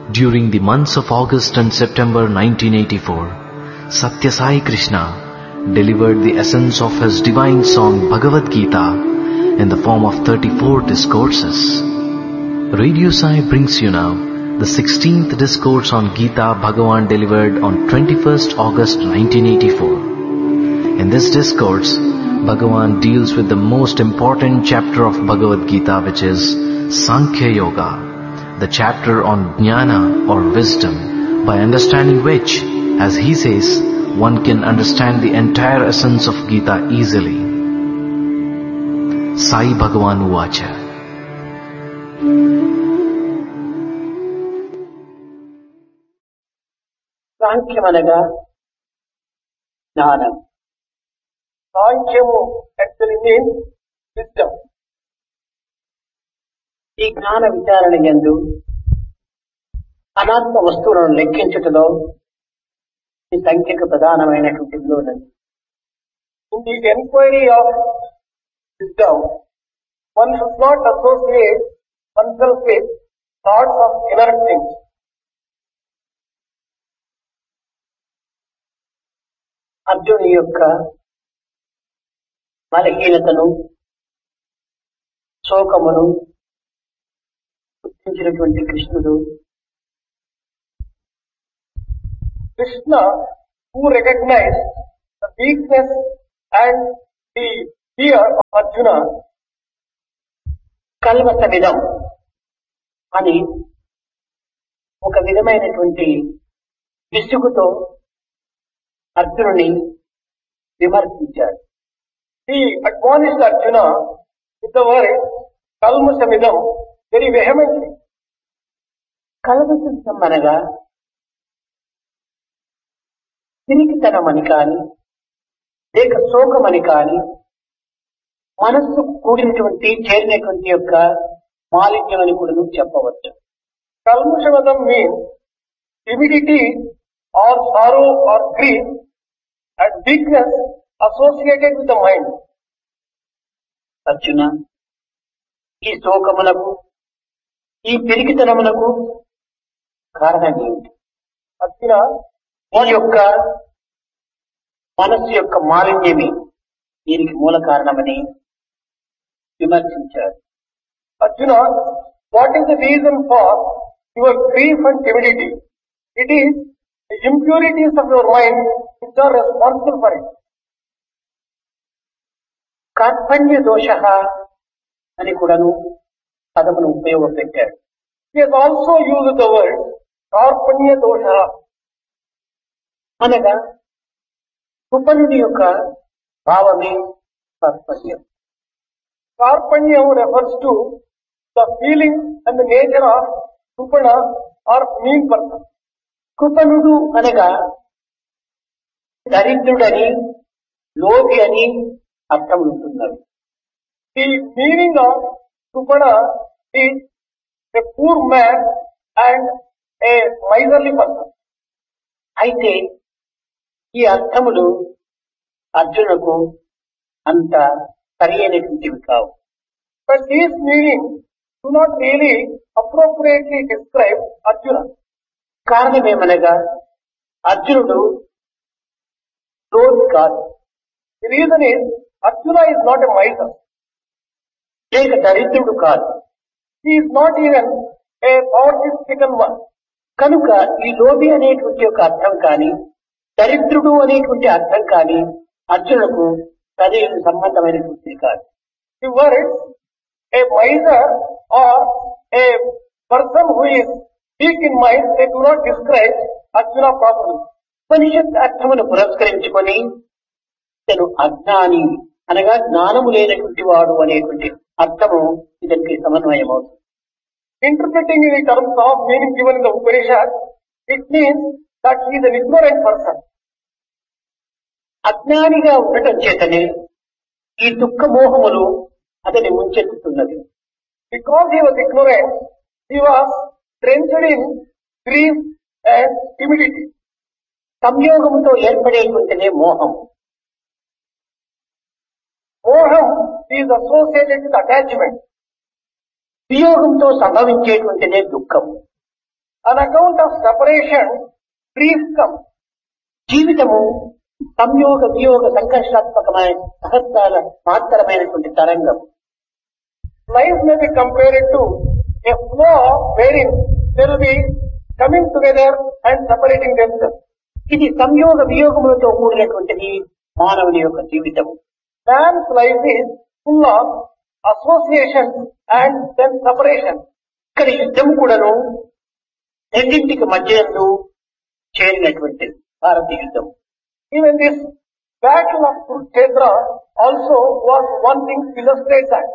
During the months of August and September 1984, Satya Sai Krishna delivered the essence of his divine song Bhagavad Gita in the form of 34 discourses. Radio Sai brings you now the 16th discourse on Gita Bhagavan delivered on 21st August 1984. In this discourse, Bhagavan deals with the most important chapter of Bhagavad Gita, which is Sankhya Yoga, the chapter on Jnana or wisdom, by understanding which, as he says, one can understand the entire essence of Gita easily. Sai Bhagavan Uvacha. సాంఖ్యమనగా జ్ఞానం. సాంఖ్యము actually means wisdom. ఈ జ్ఞాన విచారణ యందు అనాత్మ వస్తువులను లెక్కించుటలో ఈ సంఖ్యకు ప్రధానమైనటువంటి విలువ ఉన్నది. In the enquiry of wisdom, one should not associate oneself with thoughts of inert things. అర్జునుని యొక్క బలహీనతను, శోకమును గుర్తించినటువంటి కృష్ణుడు, Krishna, who recognized the weakness and the fear of Arjuna, కల్మషమిదం అని ఒక విధమైనటువంటి విసుగుతో అర్జునుని విమర్శించాడు. He admonished Arjuna with the word kalmashamidam very vehemently. కల్మషం అనగా తిరిగితనమని కాని లేక శోకమని కాని మనస్సు కూడినటువంటి చేరినటువంటి యొక్క మాలిన్యమని కూడా చెప్పవచ్చు. కల్మషమదం means timidity or sorrow or grief and weakness associated with the mind. Arjuna, ఈ శోకమునకు, ఈ పిరికితనమునకు కారణం ఏమిటి? అర్జున, ఈ యొక్క మనస్సు యొక్క మాలిన్యమే దీనికి మూల కారణమని విమర్శించాడు. Arjuna, what is the reason for your grief and timidity? It is the impurities of your mind which are responsible for it. కార్పణ్య దోష అని కూడాను పదమును ఉపయోగపెట్టాడు. He has also used the word కార్పణ్య దోష అనగా కృపణుని యొక్క భావమే కార్పణ్యం. కార్పణ్యం refers to the feelings and the nature of కృపణ or mean person. కృపణుడు అనగా దరిద్రుడని, లోభి అని అర్థం ఉంటున్నది. The meaning of కృపణ is a poor man and a miserly person. అయితే ఈ అర్థములు అర్జునుకు అంత సరైనటువంటివి కావు. But these meanings do not really appropriately describe Arjuna. కారణమేమనగా అర్జునుడు లోభి కాదు. The reason is Arjuna is not a miser. లేక దరిద్రుడు కాదు. He is not even a poverty-stricken one. కనుక ఈ లోభి అనేటువంటి ఒక అర్థం కానీ, దరిద్రుడు అనేటువంటి అర్థం కానీ అర్జునుకు సరైన సంబంధమైనటువంటిది కాదు. The words a miser or a person who is weak in mind, they do not describe Arjuna properly. ఉపనిషత్ అర్థమును పురస్కరించుకొని తను అజ్ఞాని అనగా జ్ఞానము లేనటువంటి వాడు అనేటువంటి అర్థము ఇదరికి సమన్వయం అవుతుంది. Interpreting in terms of meaning given in the Upanishad, it means that he is an ignorant person. అజ్ఞానిగా ఉండటం చేతనే ఈ దుఃఖ మోహములు అతని ముంచెత్తుతున్నది. Because he was ignorant, he was drenched in grief and timidity. సంయోగముతో ఏర్పడేటువంటిదే మోహం. మోహం is associated with attachment. వియోగంతో సంభవించేటువంటిదే దుఃఖం. On account of separation, grief comes. జీవితము సంయోగ వియోగ సంఘర్షాత్మకమైన సహస్రాల మాత్రమైనటువంటి తరంగం. Life may be compared to a flow wherein there will be coming together and separating themselves. ఇది సంయోగ వియోగములతో కూడినటువంటిది మానవుని యొక్క జీవితం. Man's life is full of association and then separation. ఇక్కడ యుద్ధం కూడాను రెండింటికి మధ్యలో చేరినటువంటిది భారతీయ యుద్ధం. Even this battle of Kurukshetra also was one thing to illustrate that.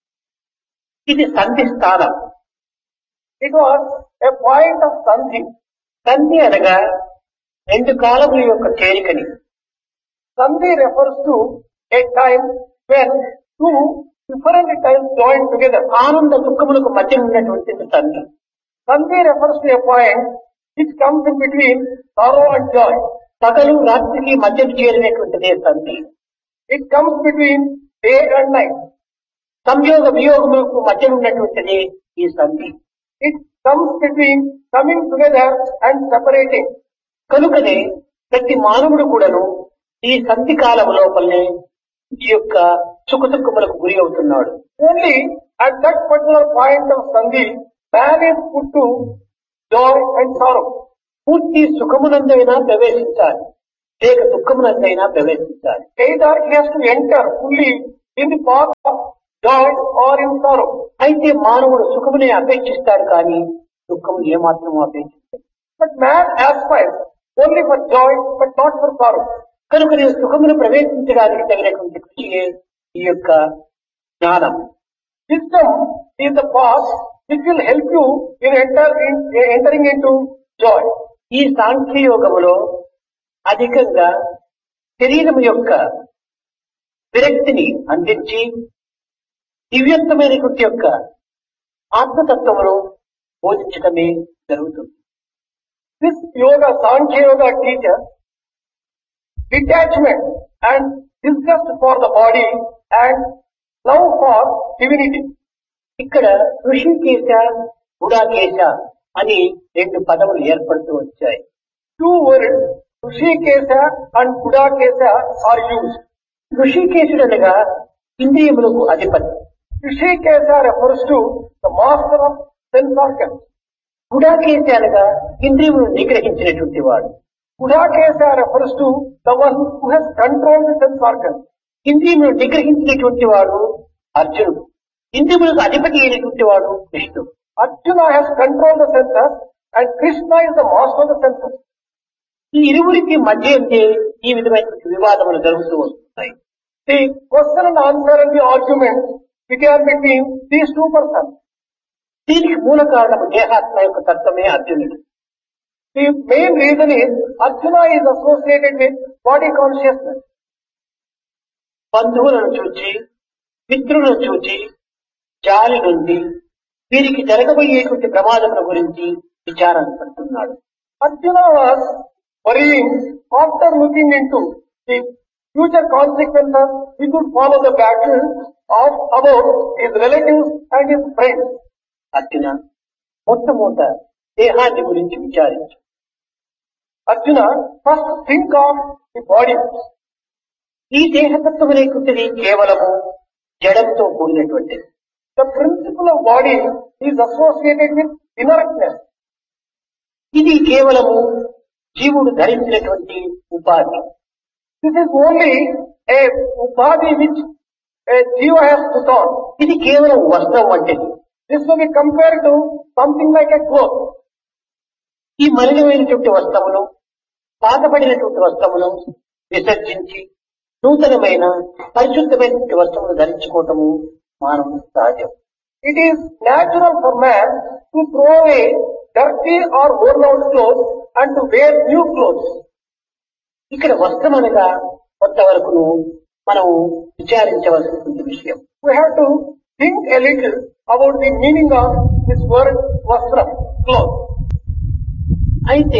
ఇది సంధి స్థానం. It was a point of sandhi. సంధి అనగా రెండు కాలముల యొక్క చేరికని. Sandhi refers to a time when two different times joined together. ఆనంద దుఃఖములకు మధ్య ఉన్నటువంటిది సంధి. Sandhi refers to a point which comes in between sorrow and joy. పగలు రాత్రికి మధ్య చేరినటువంటిదే సంధి. It comes between day and night. సంయోగ వియోగములకు మధ్య ఉన్నటువంటిది ఈ సంధి. It comes between coming together and separating. కనుకనే ప్రతి మానవుడు కూడాను ఈ సంధి కాలము లోపలనే ఈ యొక్క సుఖదుఖములకు గురి అవుతున్నాడు. Only at that particular point of sandhi, man is put to joy and sorrow. పూర్తి సుఖమునందైనా ప్రవేశించాలి, లేక దుఃఖమునందైనా ప్రవేశించాలి. Either he has to enter fully in the path of joy or in sorrow. అయితే మానవుడు సుఖమునే అపేక్షిస్తాడు కానీ దుఃఖము ఏమాత్రము అపేక్షిస్తాడు. But man aspires only for joy but not for sorrow. కనుక నేను సుఖమును ప్రవేశించడానికి తగినటువంటి కృషియే ఈ యొక్క జ్ఞానం. Wisdom is the path which will help you in entering into joy. ఈ సాంఖ్యయోగములో అధికంగా శరీరము యొక్క విరక్తిని అందించి దివ్యత్వమైనటువంటి యొక్క ఆత్మతత్వమును బోధించడమే జరుగుతుంది. This yoga, Sankhya yoga teaches detachment and disgust for the body and love for divinity. ఇక్కడ ఋషికేశ గుడాకేశ అని రెండు పదములు ఏర్పడుతూ వచ్చాయి. Two words, Rishikesha and Gudakesha, are used. ఋషికేశుడు అనగా ఇంద్రియములకు అధిపతి. Rishikesha refers to the master of sense organs. గుడాకేశ అనగా ఇంద్రియములను నిగ్రహించినటువంటి వాడు. Gudakesha refers to the one who has controlled the sense organs. ఇంద్రియములను నిగ్రహించినటువంటి వాడు అర్జునుడు. ఇంద్రియములకు అధిపతి అయినటువంటి వాడు కృష్ణుడు. Arjuna has controlled the senses and Krishna is the master of the senses. ఈ ఇరువురికి మధ్య ఉంటే ఈ విధమైన వివాదములు జరుగుతూ వస్తున్నాయి. The question and answer and the argument began between these two persons. దీనికి మూల కారణము దేహాత్మ యొక్క తత్వమే అర్జునుడు. The main reason is Arjuna is associated with body consciousness. బంధువులను చూచి, మిత్రులను చూచి, జాలి నుండి వీరికి జరగబోయేటువంటి ప్రమాదముల గురించి విచారణ పడుతున్నాడు. Arjuna was worrying after looking into the future consequences he could follow the battle of about his relatives and his friends. Arjuna మొట్టమొదట దేహాన్ని గురించి విచారించు. Arjuna, first think of the body. ఈ దేహతత్వం అనేటువంటిది కేవలము జడంతో కూడినటువంటిది. The principle of body is associated with inertness. ఇది కేవలము జీవుడు ధరించినటువంటి ఉపాధి. This is only a upadhi which a jiva has put on. ఇది కేవలం వస్త్రం వంటిది. This will be compared to something like a cloth. ఈ మలినమైనటువంటి వస్త్రమును, పాతబడినటువంటి వస్త్రమును విసర్జించి నూతనమైన పరిశుద్ధమైనటువంటి వస్త్రమును ధరించుకోవటము మానవుని సహజం. It is natural for man to throw away dirty or worn out clothes and to wear new clothes. ఇక్కడ వస్త్రం అనగా కొంతవరకును మనము విచారించవలసినటువంటి విషయం. We have to think a little about the meaning of this word vastram, cloth. అయితే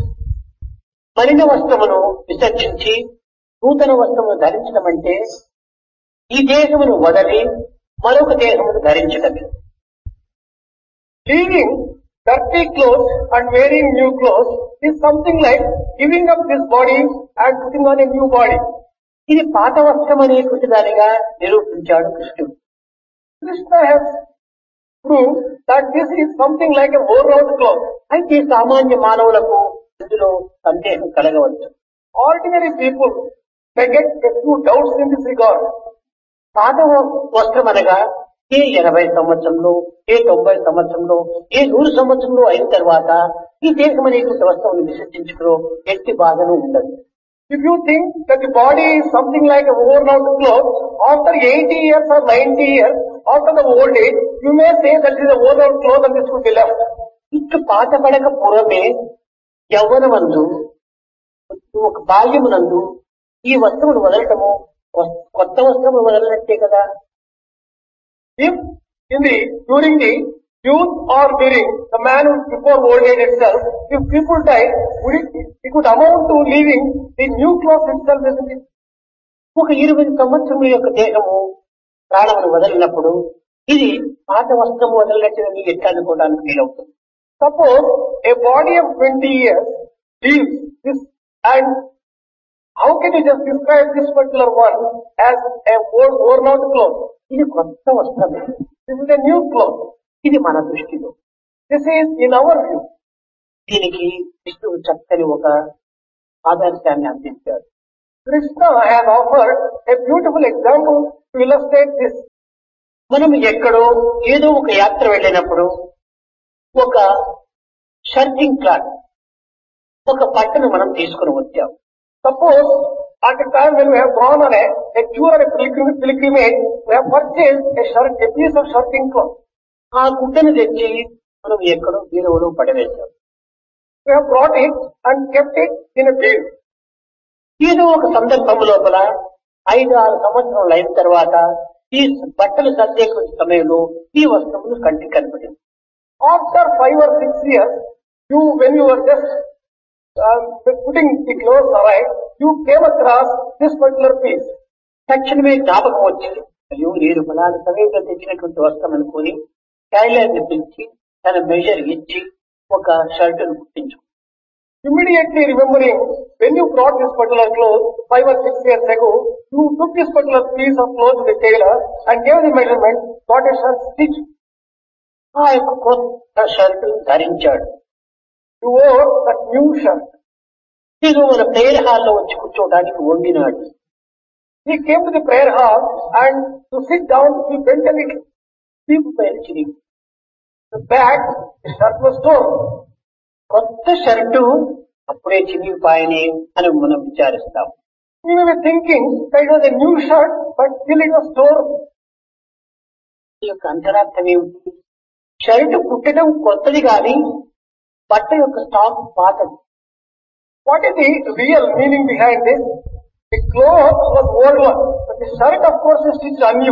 మలిన వస్త్రమును విసర్జించి నూతన వస్త్రమును ధరించడం అంటే ఈ దేహమును వదలి మరొక దేహమును ధరించడమే. Leaving dirty clothes and wearing new clothes is something like giving up this body and putting on a new body. ఇది పాత వస్త్రం అనేటువంటి దానిగా నిరూపించాడు కృష్ణుడు. Krishna has proved that this is something like a worn-out cloth. అయితే సామాన్య మానవులకు ఇందులో సందేహం కలగవచ్చు. Ordinary people may get a few doubts in this regard. పాత వస్త్రం అనగా ఏ 80 సంవత్సరంలో, ఏ 90 సంవత్సరంలో, ఏ 100 సంవత్సరంలో అయిన తర్వాత ఈ దేహం అనేటువంటి వస్త్రం విసర్జించుకులో ఎట్టి బాధను ఉండదు. If you think that the body is something like a worn-out cloth, after 80 years or 90 years, after the old age, you may say that this is a worn-out cloth and this could be left. ఇట్లు పాత పడక పూర్వమే యవ్వనమందు ఒక బాల్యమునందు ఈ వస్త్రమును వదలటము కొత్త వస్త్రమును వదలనట్టే కదా. If during the youth or during the man before old age itself, if people die, it could amount to leaving the new cloth itself, isn't it? ఒక 20 సంవత్సరముల యొక్క దేహము ప్రాణమును వదలినప్పుడు ఇది పాత వస్త్రము వదలనట్టుగా ఎట్లా అనుకోవడానికి వీలవుతుంది. Suppose a body of 20 years leaves this, and how can you just describe this particular one as a worn out cloth? ఇది కొత్త వస్త్రమే. This is a new cloth. ఇది మన దృష్టిలో. This is in our view. దీనికి విష్ణువు చక్కని ఒక ఆదర్శాన్ని అందించాడు. Krishna has offered a beautiful example to illustrate this. మనం ఎక్కడో ఏదో ఒక యాత్ర వెళ్ళినప్పుడు ఒక షర్టింగ్ క్లాత్, ఒక బట్టను మనం తీసుకుని వచ్చాం. Suppose at the time when we have gone on a tour or a pilgrimage, we have purchased a piece of shirting cloth. ఆ గుడ్డను తెచ్చి మనం ఎక్కడో బీరువాలో పడవేశాం. We have brought it and kept it in a bin. ఏదో ఒక సందర్భం లోపల 5-6 సంవత్సరాలు అయిన తర్వాత ఈ బట్టలు సర్దేటువంటి సమయంలో ఈ వస్త్రములు కంటికి కనపడింది. After 5 or 6 years, when you were just putting the clothes away, you came across this particular piece. తక్షణమే జ్ఞాపకం వచ్చి, అయ్యో నేను ఫలానా సమయంలో తెచ్చినటువంటి వస్త్రం అనుకుని టైలర్ని పిలిచి తన మెజర్ ఇచ్చి ఒక షర్టును కుట్టించు. Immediately remembering, when you brought this particular cloth 5 or 6 years ago, you took this particular piece of cloth to the tailor and gave the measurement, got a shirt stitched. ఆ యొక్క కొత్త షర్టు ధరించాడు. You wore that new shirt. నేను మన prayer హాల్లో వచ్చి కూర్చోవడానికి వంగినాడు. He came to the prayer hall and to sit down, he bent a little. వీపు పైన చిరిగి, The back, the shirt was torn. కొత్త షర్టు అప్పుడే చిరిగిపోయనే అని మనం విచారిస్తాం. We may be thinking that it was a new shirt, but still it was torn. ఈ యొక్క అంతరార్థం ఏమిటి? షర్టు కుట్టడం కొత్తది కానీ బట్ట యొక్క స్టాక్ పాతది. What is the real meaning behind this? The cloth was old one, but the shirt of course is stitched anew.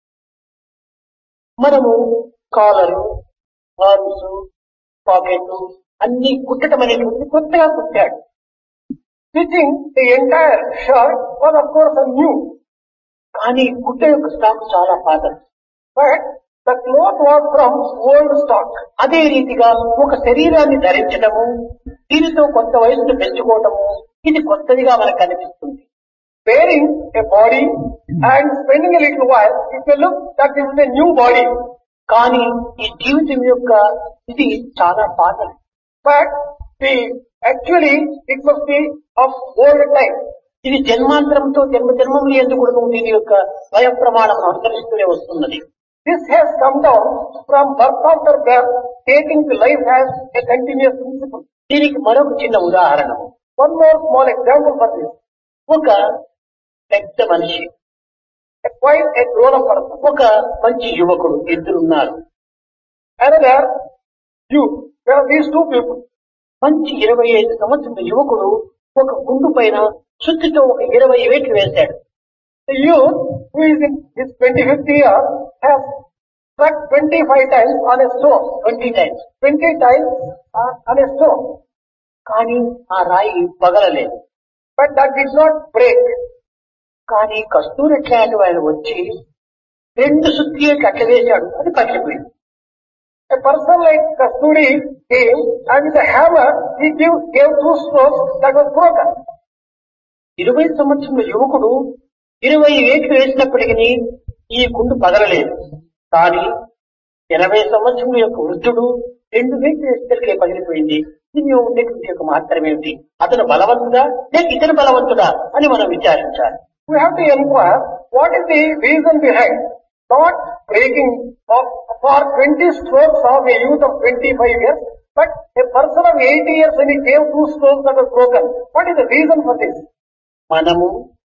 మనము కాలరు, ఆర్మ్స్, పాకెట్ అన్ని కుట్టడం అనేటువంటిది కొత్తగా కుట్టాడు. Stitching the entire shirt was of course anew. కానీ కుట్ట యొక్క stock చాలా పాతది. But the cloth was from old stock. అదే రీతిగా ఒక శరీరాన్ని ధరించడము, దీనితో కొత్త వయసును పెంచుకోవటము, ఇది కొత్తదిగా మనకు కనిపిస్తుంది. Wearing a body and spending a little while, it may look that this is a new body. కానీ ఈ జీవితం యొక్క ఇది చాలా పాతది. But actually it must be of old time. ఇది జన్మాంతరంతో జన్మములు ఎందుకు కూడా దీని యొక్క వయ ప్రమాణం అనుసరిస్తూనే వస్తున్నది. This has come down from birth after birth, taking the life as a continuous principle. దీనికి మరొక చిన్న ఉదాహరణ. One more small example for this. ఒక పెద్ద మనిషి, quite a grown-up person. ఒక మంచి యువకుడు, ఇద్దరున్నారు. Another youth. There are these two people. మంచి 25 సంవత్సరాల యువకుడు ఒక గుండు పైన సుత్తితో ఒక 20 వేట్లు వేశాడు. The youth who is in his 25th year has struck 25 times on a stone. 20 times on a stone. కానీ ఆ రాయి పగలలేదు. But that did not break. కానీ కస్తూరి అట్లాంటి ఆయన వచ్చి 2 సుత్తికి అట్ల వేశాడు, అది పగిలిపోయింది. A person like Kasturi came and with a hammer he gave 2 strokes that was broken. 20 సంవత్సరముల యువకుడు 20 వేట్లు వేసినప్పటికీ ఈ గుండు పగలలేదు. కానీ 80 సంవత్సరముల యొక్క వృద్ధుడు 2 వేట్లు వేసేసరికి పగిలిపోయింది. దీనిలో ఉండేటువంటి యొక్క మహత్తరం ఏమిటి? అతను బలవంతుడా లేక ఇతను బలవంతుడా అని మనం విచారించాలి. We have to inquire what is the reason behind not breaking for 20 strokes of a youth of 25 years, but a person of 80 years when he gave 2 strokes that was broken. What is the reason for this? మనము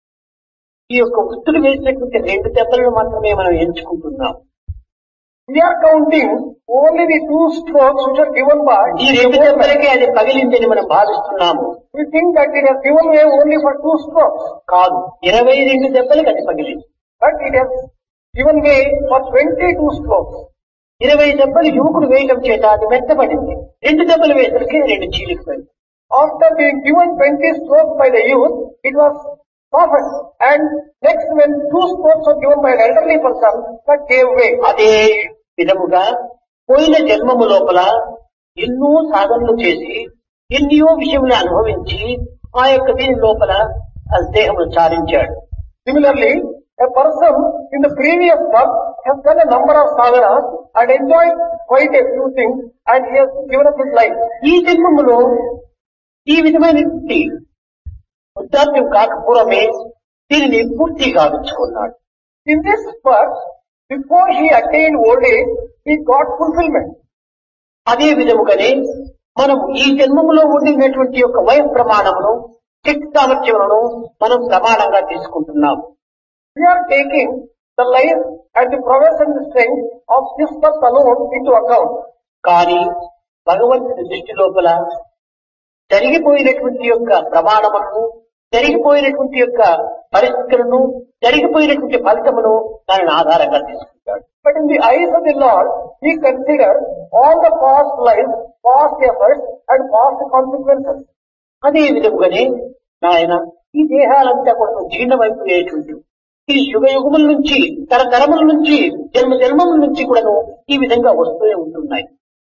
ఈ యొక్క వృత్తులు వేసినటువంటి 2 దెబ్బలను మాత్రమే మనం ఎంచుకుంటున్నాం. We are counting only the 2 strokes which are given by ఈ 2 దెబ్బలకే అది పగిలిందని మనం భావిస్తున్నాము. We think that it has given way only for 2 strokes. కాదు, 22 దెబ్బలకు అది పగిలింది. But it has given way for 22 strokes. 20 దెబ్బలు యువకుడు వేయడం చేత అది మెత్తబడింది. 2 దెబ్బలు వేసరికి 2 చీలిపోయింది. After being given 20 strokes by the youth, it was softened. And next when 2 strokes were given by an elderly person, that gave way. అదే విధముగా పోయిన జన్మము లోపల ఎన్నో సాధనలు చేసి ఎన్నో విషయములు అనుభవించి ఆ యొక్క దీని లోపల ఆ దేహమును చాలించాడు. Similarly, a person in the previous birth has done a number of sadhanas and enjoyed quite a few things and he has given up his life. ఈ జన్మములో ఈ విధమైన వృద్ధాప్యం కాకపూర్వమే దీనిని పూర్తిగా గావించుకున్నాడు. In this birth, before he attained old age, he got fulfillment. అదే విధముగానే మనం ఈ జన్మములో ఉండినటువంటి యొక్క వయ ప్రమాణమును శక్తి సామర్థ్యములను మనం ప్రమాణంగా తీసుకుంటున్నాం. We are taking the life and the prowess and the strength of this birth alone into account. కానీ భగవంతుడి దృష్టి లోపల జరిగిపోయినటువంటి యొక్క ప్రమాణములను, జరిగిపోయినటువంటి యొక్క పరిస్థితులను, జరిగిపోయినటువంటి ఫలితమును దానిని ఆధారంగా తీసుకుంటాడు. But in the eyes of the Lord, he considers all the past lives, past efforts and past consequences. అదే విధముగానే నాయన ఈ దేహాలంతా కూడా జీర్ణమైపోయేటువంటి ఈ యుగ యుగముల నుంచి తరతరముల నుంచి జన్మ జన్మముల నుంచి కూడాను ఈ విధంగా వస్తూనే ఉంటున్నాయి.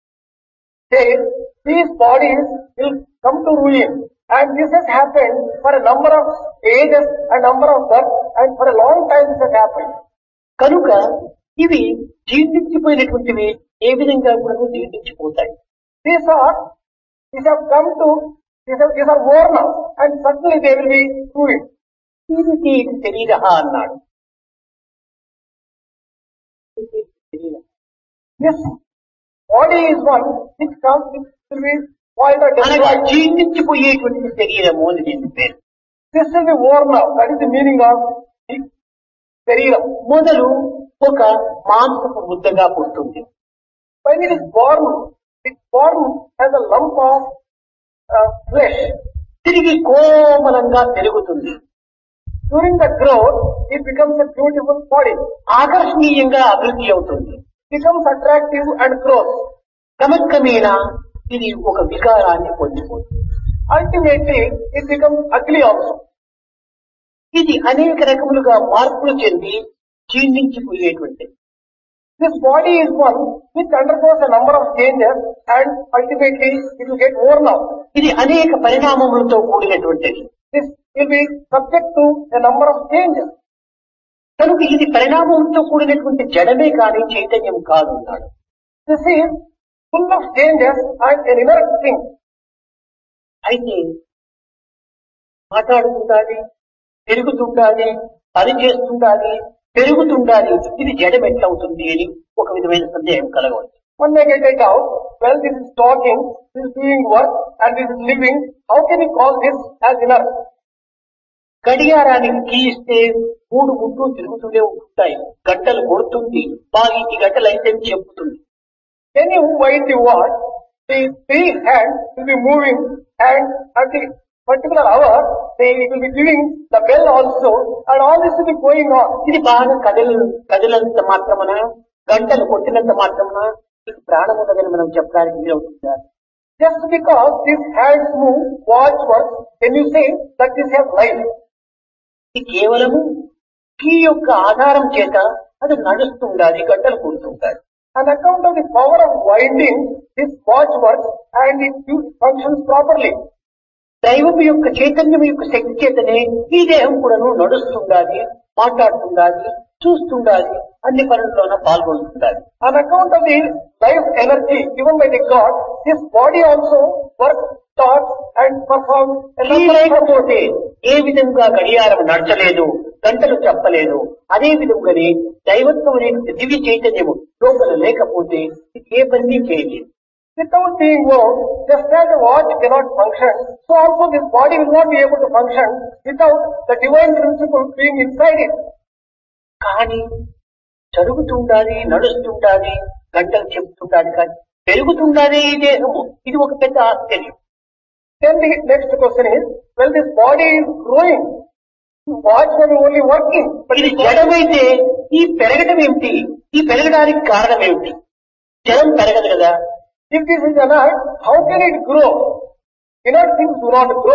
These bodies will come to ruin, and this has happened for a number of ages and number of births, and for a long time this has happened. కనుక ఇవి జీర్ణించిపోయినటువంటివి ఏ విధంగా కూడా జీర్ణించిపోతాయి. These have come to, these are worn out, and suddenly they will be ruined. ఇది శరీర అన్నాడు. This body is one which comes, which will be spoiled or అనగా destroyed. జీర్ణించిపోయేటువంటి శరీరము అని దీని పేరు. This will be worn out. That is the meaning of the shareeram. మొదలు ఒక మాంసపు ముద్దగా పుడుతుంది. When it is born as a lump of flesh. తిరిగి కోమలంగా పెరుగుతుంది. During the growth, it becomes a beautiful body. ఆకర్షణీయంగా అభివృద్ధి అవుతుంది. Becomes attractive and grows. క్రమక్రమేణా ఇది ఒక వికారాన్ని పొందిపోతుంది. Ultimately, it becomes ugly also. ఇది అనేక రకములుగా మార్పులు చెంది క్షీణించిపోయేటువంటి. This body is one which undergoes a number of changes and ultimately it will get worn out. ఇది అనేక పరిణామములతో కూడినటువంటిది. This will be subject to a number of changes. కనుక ఇది పరిణామంతో కూడినటువంటి జడమే కానీ చైతన్యం కాదు అన్నాడు. This is full of changes and an inert thing. అయితే మాట్లాడుతుండాలి, పెరుగుతుండాలి, పని చేస్తుండాలి, పెరుగుతుండాలి, ఇది జడం ఎట్లవుతుంది అని ఒక విధమైన సందేహం కలగవచ్చు. One may get a doubt, well, this is talking, this is doing work and this is living. How can you call this as inert? గడియారానికి key ఇస్తే 3 ముట్లు తిరుగుతూనే ఉంటాయి. గంటలు కొడుతుంది, ఈ గంటలు అయితే చెప్పుతుంది. When you wind the watch, the 3 hands will be moving and at the particular hour, it will be giving the bell also and all this will be going on. ఇది బాగా కదిలినంత మాత్రమున, గంటలు కొట్టినంత మాత్రమున ఇది ప్రాణం ఉన్నదని మనం చెప్పడానికి వీలవుతుందా? Just because these hands move, watch works, can you say that this has life? ఇది కేవలము కీ యొక్క ఆధారం చేత అది నడుస్తుండాలి, గంటలు కొడుతుంటాడు. On account of the power of winding, this watch works and it functions properly. దైవం యొక్క చైతన్యం యొక్క శక్తి చేతనే ఈ దేహం కూడాను నడుస్తుండాలి, మాట్లాడుతుండాలి, చూస్తుండాలి, అన్ని పనుల్లోనూ పాల్గొంటుండాలి. On account of the life energy given by the God, this body also works, talks and performs. లేకపోతే ఏ విధంగా గడియారం నడచలేదు, గంటలు చెప్పలేదు, అదే విధంగానే దైవత్వం అనే దివ్య చైతన్యము లోపల లేకపోతే ఏ పని చేయలేదు. Without being known, just as the watch cannot function, so also this body will not be able to function without the divine principle being inside it. కానీ జరుగుతుండాలి, నడుస్తుండాలి, గంటలు చెప్తుండాలి, కానీ పెరుగుతుండాలి ఈ దేహము. ఇది ఒక పెద్ద ఆశ్చర్యం. Then the next question is, well, this body is growing. Watch may be only working. But ఇది జడమైతే ఈ పెరగడం ఏమిటి? ఈ పెరగడానికి కారణం ఏమిటి? జడం పెరగదు కదా. if this is inert, how can it grow? Inert things do not grow.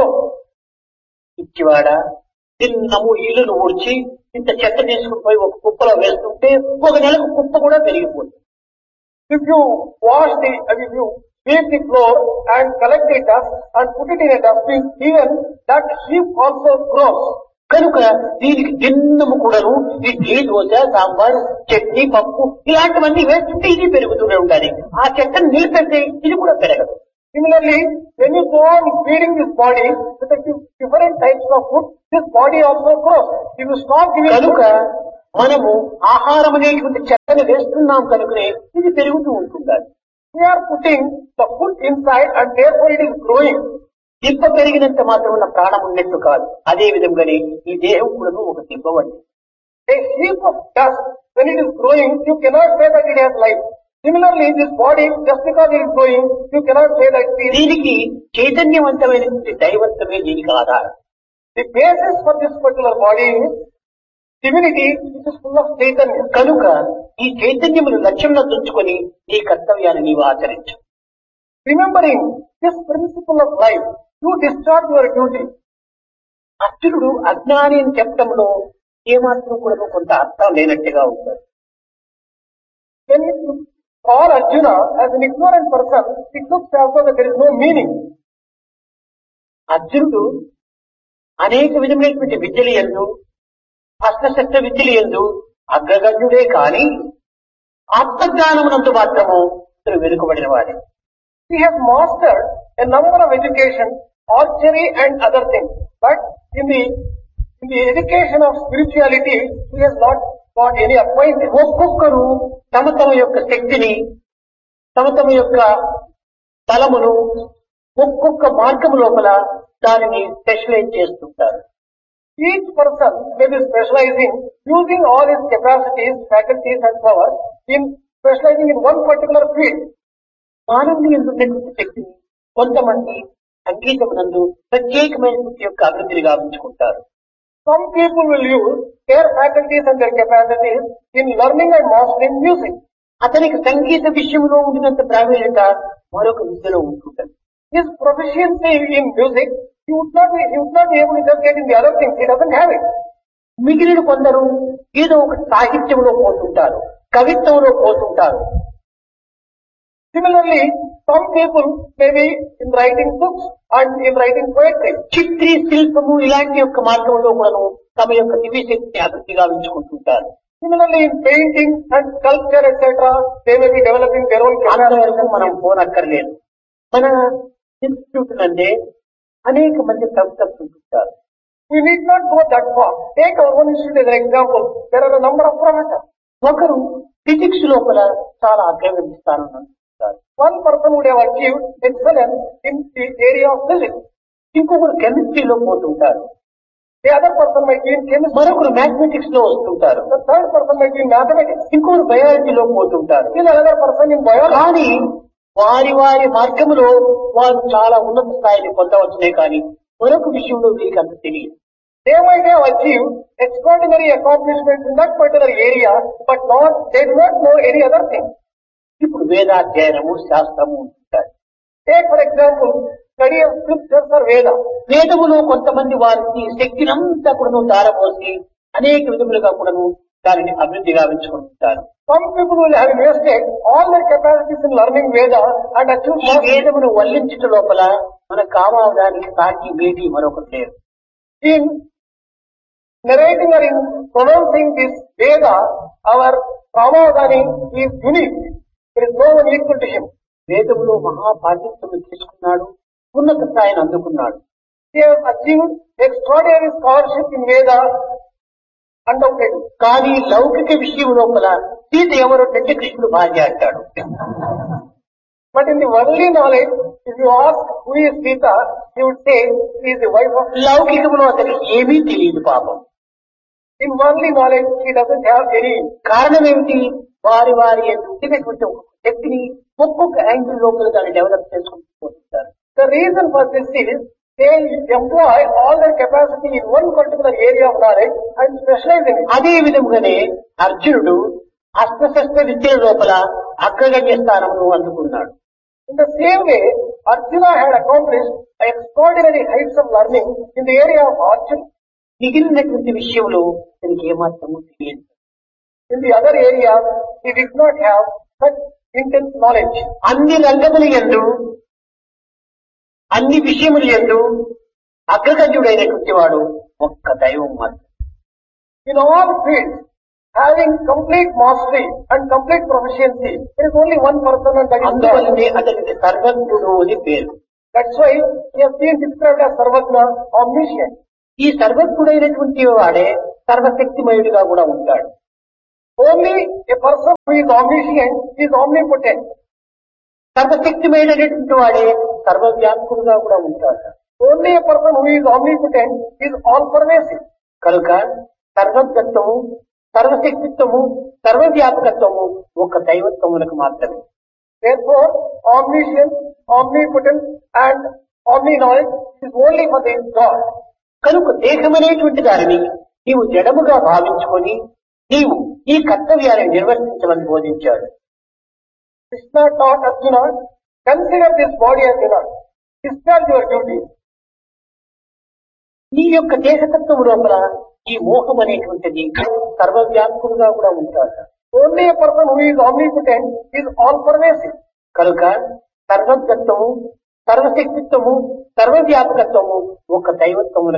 ఇచ్చివాడ తిన్నము ఇల్లును ఊడ్చి ఇంత చెత్త తీసుకుని పోయి ఒక కుప్పలో వేస్తుంటే ఒక నెలకు కుప్ప కూడా పెరిగిపోతుంది. If you wash if you sweep the floor and collect the dust and put it in a dustbin, even that heap also grows. కనుక దీనికి దిన్నము కూడాను ఇడ్లీ, దోశ, సాంబార్, చట్నీ, పప్పు ఇలాంటివన్నీ వేస్తుంటే ఇది పెరుగుతూనే ఉండాలి. ఆ చెత్తను నిలిపేస్తే ఇది కూడా పెరగదు. Similarly, when you go on feeding this body with the different types of food, this body also grows. If you stop giving కనుక మనము ఆహారం అనేటువంటి చెత్తను వేస్తున్నాం కనుకనే ఇది పెరుగుతూ ఉంటుండాలి. we are putting the food inside and therefore it is growing. దిబ్బ పెరిగినంత మాత్రం ప్రాణం ఉన్నట్టు కాదు. అదే విధంగానే ఈ దేహం కూడా ఒక దిబ్బ వంటి. A heap of dust, when it is growing, you cannot say that it has life. Similarly, this body, just because it is growing, you cannot say that it is. దీనికి చైతన్యవంతమైనటువంటి దైవత్వమే దీనికి ఆధారం. The basis for this particular body is divinity, which is full of Chaitanya. కనుక ఈ చైతన్యమును లక్ష్యంలో తుంచుకొని నీ కర్తవ్యాన్ని నీవు ఆచరించు. Remembering this principle of life, you discharge your duty. అర్జునుడు అజ్ఞాని అని చెప్పడంలో ఏమాత్రం కూడా కొంత అర్థం లేనట్టుగా ఉంటాడు. When you call Arjuna as an ignorant person, it looks as though that there is no meaning. అర్జునుడు అనేక విధమైనటువంటి విద్యలు యందు, అస్త్రశస్త్ర విద్యలు యందు అగ్రగణ్యుడే కాని ఆత్మజ్ఞానమునందు మాత్రము ఇతను వెనుకబడిన వాడే. He has mastered a number of education, archery and other things. But in the education of spirituality, he has not got any appointment. ఒక్కొక్కరు తమ తమ యొక్క శక్తిని, తమ యొక్క బలమును ఒక్కొక్క మార్గం లోపల దానిని స్పెషలైజ్ చేస్తుంటారు. Each person may be specializing, using all his capacities, faculties and powers in specializing in one particular field. మానవుని ఎందున్నటువంటి శక్తిని కొంతమంది సంగీతమునందు ప్రత్యేకమైనటువంటి యొక్క అభివృద్ధిని గావించుకుంటారు. Some people will use their faculties and their capacities in learning and mastering music. అతనికి సంగీత విషయంలో ఉండినంత ప్రావీణ్యత మరొక విద్యలో ఉంటుంటుంది. His proficiency in music, he would not be able to just get in the other things. He doesn't have it. మిగిలిన కొందరు ఏదో ఒక సాహిత్యంలో పోతుంటారు, కవిత్వంలో పోతుంటారు. Similarly, some people may be in writing books and in writing poetry. చిత్రీ, శిల్పము ఇలాంటి యొక్క మార్గంలో కూడాను తమ యొక్క దివ్య శక్తిని అభివృద్ధి గావించుకుంటుంటారు. Similarly, in painting and sculpture, etc., they may be developing their own అంతవరకు మనం పోనక్కర్లేదు. మన ఇన్స్టిట్యూట్ నందే అనేక మంది ప్రొఫెసర్స్ ఉంటుంటారు. We need not go that far. Take our own institute as an example. There are a number of professors. ఒకరు physics లోపల చాలా అగ్రగణిస్తారని. One person would have achieved excellence in the area of physics. ఇంకొకరు కెమిస్ట్రీలో పోతుంటారు. The other person might be in chemistry. మరొకరు mathematics లో వస్తుంటారు. The third person might be in mathematics. ఇంకొకరు బయాలజీలో పోతుంటారు. Still another person in biology. కానీ వారి మార్గంలో వారు చాలా ఉన్నత స్థాయిని పొందవచ్చునే కానీ మరొక విషయంలో వీరికి అంత తెలియదు. They might have achieved extraordinary accomplishments in that particular area, but they do not know any other thing. ఇప్పుడు వేదాధ్యయనము, శాస్త్రము ఉంటాయి. Take for example, study of scriptures or Veda. వేదములో కొంతమంది వారికి శక్తినంతా కూడాను ధారపోసి అనేక విధములుగా కూడాను దానిని అభివృద్ధి గావించుకుంటారు. Some people will have invested all their capacities in learning Veda and achieved ఈ వేదమును వల్లించుట లోపల మన కామావడానికి సాటి వేది మరొకటి లేదు. in narrating or in pronouncing this Veda, our Ramadani is unique. There is no one equal to him. వేదములో మహాపాండిత్యము తీసుకున్నాడు, ఉన్నత స్థాయిని అందుకున్నాడు. He has achieved extraordinary scholarship in Veda, undoubted. కానీ లౌకిక విషయం లోపల సీత ఎవరు అంటే కృష్ణుడు భార్య అంటాడు. But in the worldly knowledge, if you ask who is Sita, he would say she is the wife of. లౌకికంలో అతనికి ఏమీ తెలియదు పాపం. In worldly knowledge, he doesn't have any. కారణం ఏమిటి? వారి వారి ఉండినటువంటి ఒక శక్తిని ఒక్కొక్క యాంగిల్ లోపల దాన్ని డెవలప్ చేసుకుంటూ పోతుంటారు. The reason for this is they employ all their capacity in one particular area of knowledge and specialize in it. అదే విధముగానే అర్జునుడు అస్త్రశస్త్ర విద్యల లోపల అగ్రగణ్య స్థానమును అందుకున్నాడు. In the same way, Arjuna had accomplished extraordinary heights of learning in the area of archery. మిగిలినటువంటి విషయంలో తనకి ఏమాత్రము తెలియదు. In the other areas, he did not have such intense knowledge. అన్ని రంగముల యందు అన్ని విషయముల యందు అగ్రగణ్యుడైనటువంటి వాడు ఒక్క దైవం మాత్రం. In all fields, having complete mastery and complete proficiency, there is only one person and that is God. అందువల్లనే అతనికి సర్వజ్ఞుడు అని పేరు. That's why he has been described as Sarvajna, omniscient. ఈ సర్వజ్ఞుడైనటువంటి వాడే సర్వశక్తిమయుడిగా కూడా ఉంటాడు. Only a person who is omniscient is omnipotent. సర్వశక్తిమైనటువంటి వాడే సర్వవ్యాపకుడుగా కూడా ఉంటాడు. Only a person who is omnipotent is all pervasive. కనుక సర్వజ్ఞత్వము, సర్వశక్తిత్వము, సర్వవ్యాపకత్వము ఒక దైవత్వములకు మాత్రమే. Therefore, omniscience, omnipotence and omni-knowledge is only for the God. కనుక దేహమనేటువంటి దానిని నీవు జడముగా భావించుకొని నీవు ఈ కర్తవ్యాన్ని నిర్వర్తించమని బోధించాడు. Krishna taught Arjuna, consider this body as enough. Discharge your duty. నీ యొక్క దేహతత్వం లోపల ఈ మోహం అనేటువంటిది సర్వవ్యాపకుడుగా కూడా ఉంటాడు. Only a person who is omnipotent is all pervasive. కనుక సర్వజ్ఞత్వము, సర్వశక్తిత్వము, సర్వవ్యాపకత్వము ఒక దైవత్వము